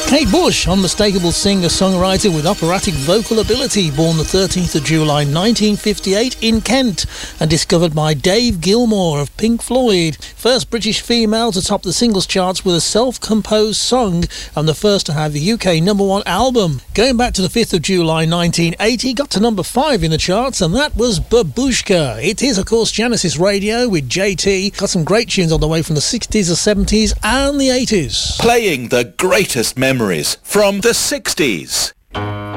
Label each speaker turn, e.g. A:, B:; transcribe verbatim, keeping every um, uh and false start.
A: Kate Bush, unmistakable singer-songwriter with operatic vocal ability, born the thirteenth of July nineteen fifty-eight in Kent and discovered by Dave Gilmour of Pink Floyd. First British female to top the singles charts with a self-composed song and the first to have a U K number one album. Going back to the fifth of July nineteen eighty, got to number five in the charts, and that was Babushka. It is, of course, Genesis Radio with J T. Got some great tunes on the way from the sixties, the seventies and the eighties.
B: Playing the greatest memories from the sixties.